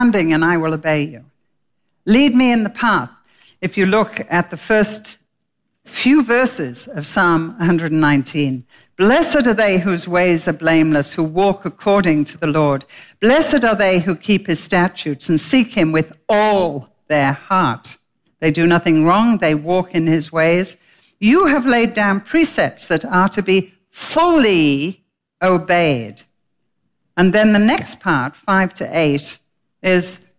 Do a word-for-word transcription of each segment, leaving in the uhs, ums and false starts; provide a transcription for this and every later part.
and I will obey you. Lead me in the path. If you look at the first few verses of Psalm one nineteen, blessed are they whose ways are blameless, who walk according to the Lord. Blessed are they who keep his statutes and seek him with all their heart. They do nothing wrong, they walk in his ways. You have laid down precepts that are to be fully obeyed. And then the next part, five to eight, is,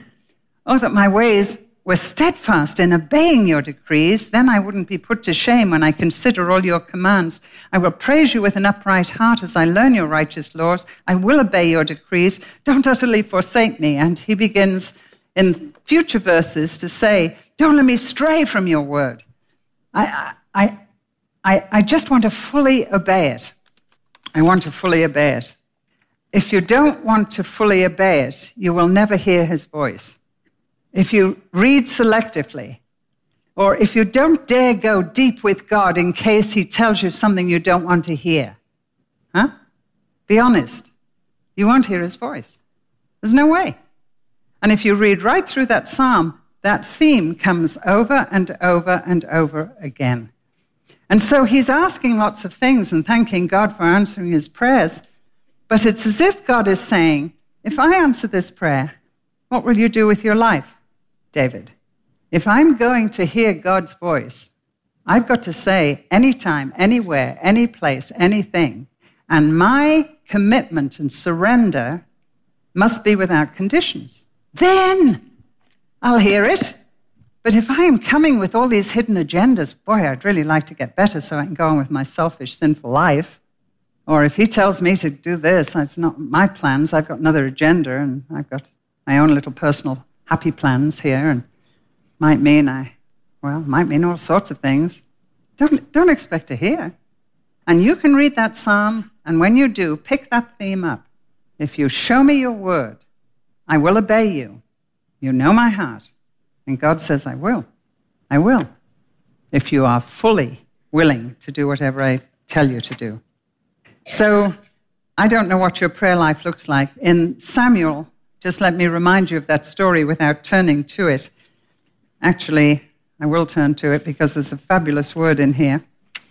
oh, that my ways were steadfast in obeying your decrees, then I wouldn't be put to shame when I consider all your commands. I will praise you with an upright heart as I learn your righteous laws. I will obey your decrees. Don't utterly forsake me. And he begins in future verses to say, don't let me stray from your word. I, I, I, I just want to fully obey it. I want to fully obey it. If you don't want to fully obey it, you will never hear his voice. If you read selectively, or if you don't dare go deep with God in case he tells you something you don't want to hear, huh? Be honest. You won't hear his voice. There's no way. And if you read right through that psalm, that theme comes over and over and over again. And so he's asking lots of things and thanking God for answering his prayers. But it's as if God is saying, if I answer this prayer, what will you do with your life, David? If I'm going to hear God's voice, I've got to say anytime, anywhere, any place, anything. And my commitment and surrender must be without conditions. Then I'll hear it. But if I am coming with all these hidden agendas, boy, I'd really like to get better so I can go on with my selfish, sinful life. Or if he tells me to do this, it's not my plans. I've got another agenda, and I've got my own little personal happy plans here, and might mean I, well, might mean all sorts of things. Don't, don't expect to hear. And you can read that psalm, and when you do, pick that theme up. If you show me your word, I will obey you. You know my heart. And God says, I will. I will. If you are fully willing to do whatever I tell you to do. So I don't know what your prayer life looks like. In Samuel, just let me remind you of that story without turning to it. Actually, I will turn to it because there's a fabulous word in here.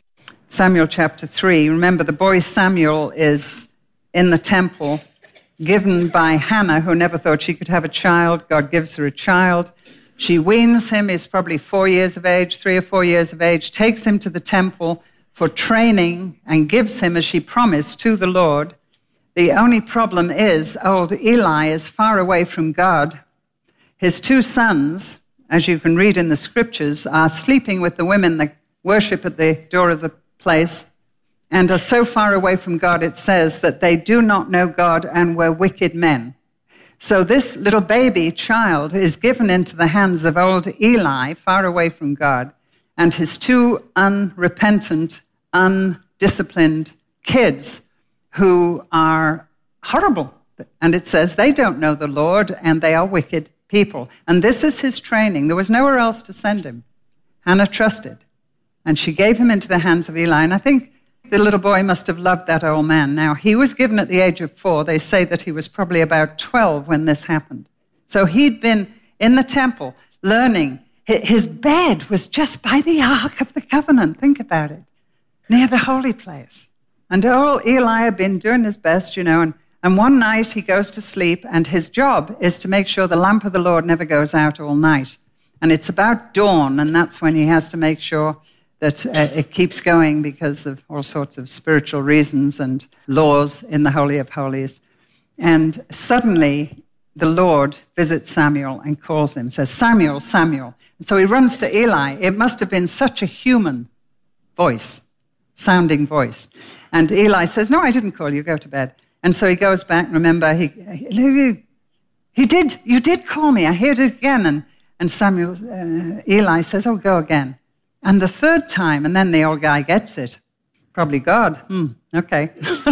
Samuel chapter three. Remember, the boy Samuel is in the temple, given by Hannah, who never thought she could have a child. God gives her a child. She weans him. He's probably four years of age, three or four years of age, takes him to the temple for training and gives him, as she promised, to the Lord. The only problem is old Eli is far away from God. His two sons, as you can read in the scriptures, are sleeping with the women that worship at the door of the place and are so far away from God, it says, that they do not know God and were wicked men. So this little baby child is given into the hands of old Eli, far away from God, and his two unrepentant, undisciplined kids who are horrible. And it says they don't know the Lord and they are wicked people. And this is his training. There was nowhere else to send him. Hannah trusted. And she gave him into the hands of Eli. And I think the little boy must have loved that old man. Now, he was given at the age of four. They say that he was probably about twelve when this happened. So he'd been in the temple learning. His bed was just by the Ark of the Covenant. Think about it. Near the holy place. And old Eli had been doing his best, you know, and, and one night he goes to sleep, and his job is to make sure the lamp of the Lord never goes out all night. And it's about dawn, and that's when he has to make sure that uh, it keeps going because of all sorts of spiritual reasons and laws in the Holy of Holies. And suddenly the Lord visits Samuel and calls him, says, Samuel, Samuel. And so he runs to Eli. It must have been such a human voice, sounding voice. And Eli says, no, I didn't call you, go to bed. And so he goes back, remember, he, he, he did, you did call me, I heard it again. And, and Samuel, uh, Eli says, oh, go again. And the third time, and then the old guy gets it. Probably God. Hmm, okay.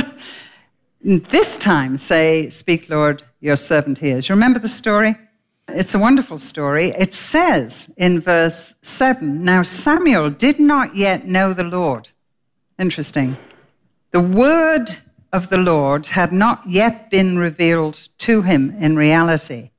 This time, say, speak, Lord, your servant hears. You remember the story? It's a wonderful story. It says in verse seven, now Samuel did not yet know the Lord. Interesting. The word of the Lord had not yet been revealed to him in reality.